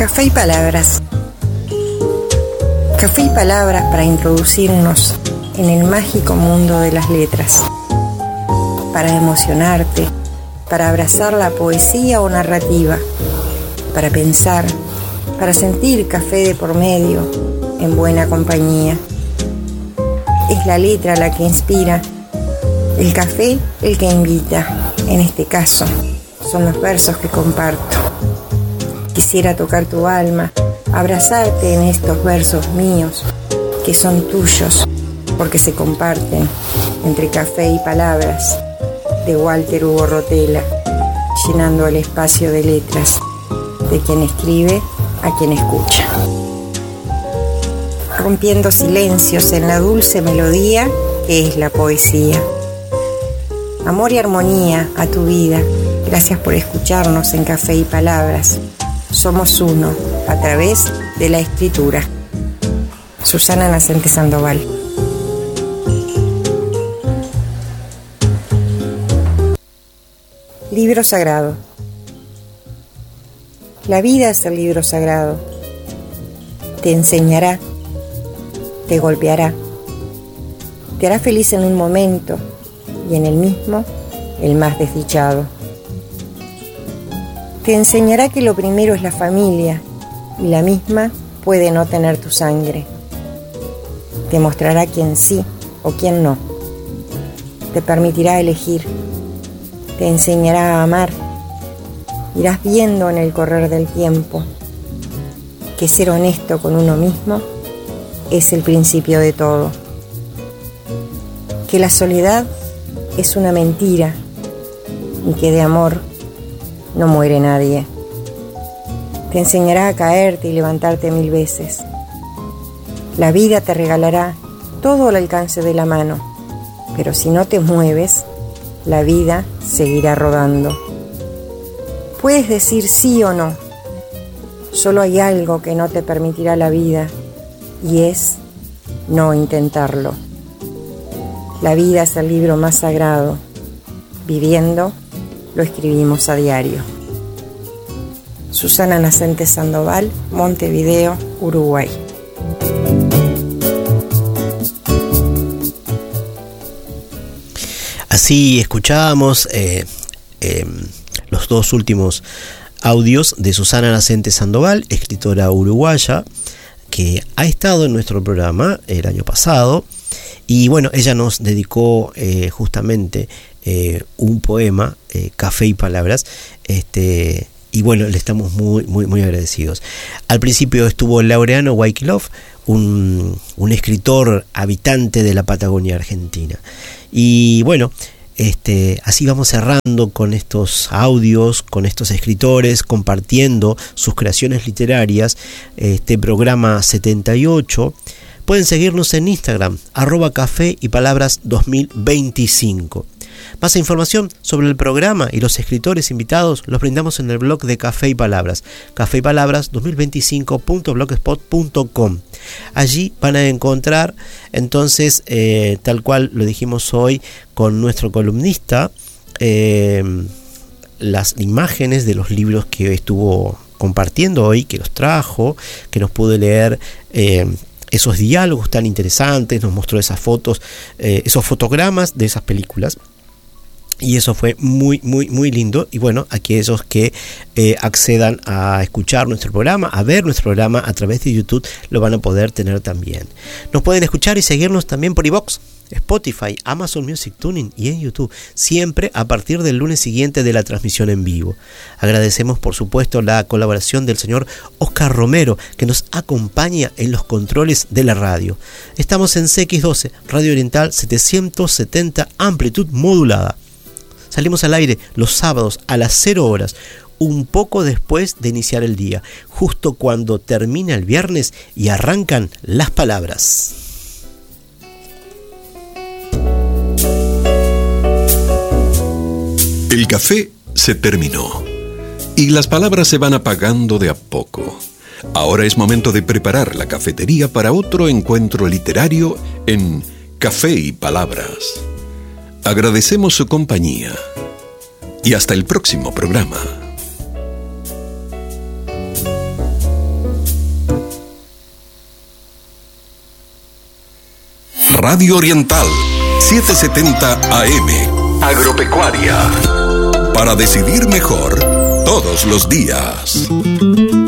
Café y palabras. Café y palabras para introducirnos en el mágico mundo de las letras. Para emocionarte, para abrazar la poesía o narrativa, para pensar, para sentir café de por medio en buena compañía. Es la letra la que inspira, el café el que invita. En este caso, son los versos que comparto. Quisiera tocar tu alma, abrazarte en estos versos míos, que son tuyos, porque se comparten entre café y palabras, de Walter Hugo Rotella, llenando el espacio de letras, de quien escribe a quien escucha. Rompiendo silencios en la dulce melodía que es la poesía. Amor y armonía a tu vida. Gracias por escucharnos en Café y Palabras. Somos uno a través de la escritura. Susana Nacente Sandoval. Libro sagrado. La vida es el libro sagrado. Te enseñará, te golpeará, te hará feliz en un momento y en el mismo el más desdichado. Te enseñará que lo primero es la familia y la misma puede no tener tu sangre. Te mostrará quién sí o quién no. Te permitirá elegir. Te enseñará a amar. Irás viendo en el correr del tiempo que ser honesto con uno mismo es el principio de todo. Que la soledad es una mentira y que de amor no muere nadie. Te enseñará a caerte y levantarte 1000 veces. La vida te regalará todo al alcance de la mano, pero si no te mueves, la vida seguirá rodando. Puedes decir sí o no. Solo hay algo que no te permitirá la vida, y es no intentarlo. La vida es el libro más sagrado. Viviendo, lo escribimos a diario. Susana Nacente Sandoval, Montevideo, Uruguay. Así escuchábamos los dos últimos audios de Susana Nacente Sandoval, escritora uruguaya, que ha estado en nuestro programa el año pasado. Y bueno, ella nos dedicó justamente un poema, Café y Palabras, y bueno, le estamos muy agradecidos. Al principio estuvo Laureano Waikilov, un escritor habitante de la Patagonia Argentina. Y bueno, así vamos cerrando con estos audios, con estos escritores, compartiendo sus creaciones literarias, este programa 78. Pueden seguirnos en Instagram, @Café y Palabras 2025. Más información sobre el programa y los escritores invitados los brindamos en el blog de Café y Palabras, cafeypalabras2025.blogspot.com. Allí van a encontrar entonces, tal cual lo dijimos hoy con nuestro columnista, las imágenes de los libros que estuvo compartiendo hoy, que los trajo, que nos pude leer, esos diálogos tan interesantes, nos mostró esas fotos, esos fotogramas de esas películas. Y eso fue muy lindo. Y bueno, aquellos que accedan a escuchar nuestro programa, a ver nuestro programa a través de YouTube, lo van a poder tener también. Nos pueden escuchar y seguirnos también por iVoox, Spotify, Amazon Music, Tuning y en YouTube, siempre a partir del lunes siguiente de la transmisión en vivo. Agradecemos por supuesto la colaboración del señor Oscar Romero, que nos acompaña en los controles de la radio. Estamos en CX12, Radio Oriental 770, amplitud modulada. Salimos al aire los sábados a las 0 horas, un poco después de iniciar el día, justo cuando termina el viernes y arrancan las palabras. El café se terminó y las palabras se van apagando de a poco. Ahora es momento de preparar la cafetería para otro encuentro literario en Café y Palabras. Agradecemos su compañía y hasta el próximo programa. Radio Oriental, 770 AM. Agropecuaria. Para decidir mejor todos los días.